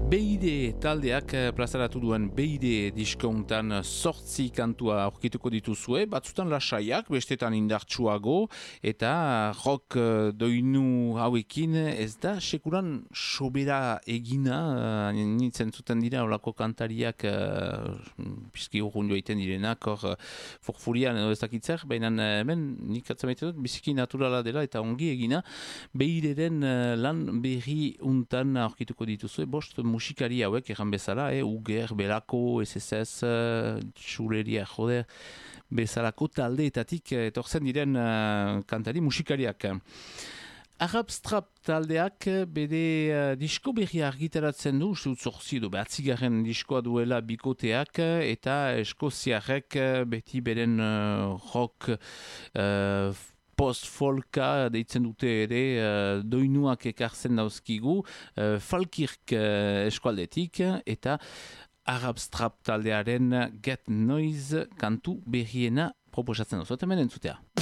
BID taldeak plazaratu duen BID diskountan 8 kantua aurkituko dituzue, batzutan lasaiak, bestetan indartsuago, eta rock doinu hauekin ez da sekuran sobera egina, nintzen zuten dira olako kantariak pizki urrun joiten direnak, hor forfurian edo ez dakitzer, baina hemen nik atzamaite dut, biziki naturala dela eta ongi egina, BID-den lan berri untan aurkituko dituzue, bost musikari hauek egan bezala, Uger, Belako, SSS, Txuleria, joder, bezalako taldeetatik etortzen diren kantari musikariak. Arab Strap taldeak bere disko berri argitaratzen du, zorzi edo behatzigarren diskoa duela bikoteak, eta eskoziarrek beti beren rock post-folka deitzen dute ere doinuak ekartzen dauzkigu Falkirk eskualdetik eta Arab Strap taldearen Get Noise kantu berriena proposatzen dut. Hemen entzutea.